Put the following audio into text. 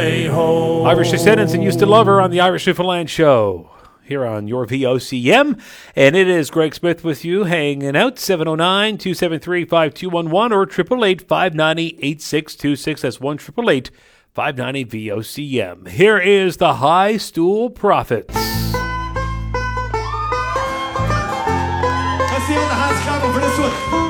Hey-ho. Irish descendants and used to love her on the Irish Newfoundland Show here on your VOCM. And it is Greg Smith with you, hanging out, 709-273-5211 or 888-590-8626. That's 1-888-590-VOCM. Here is the High Stool Prophets. Let's see how the hands clap for this one.